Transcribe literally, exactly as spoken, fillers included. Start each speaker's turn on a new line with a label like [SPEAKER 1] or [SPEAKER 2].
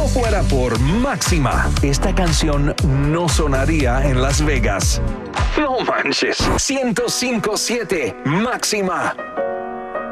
[SPEAKER 1] no fuera por Máxima, esta canción no sonaría en Las Vegas. No manches. ciento cinco punto siete Máxima.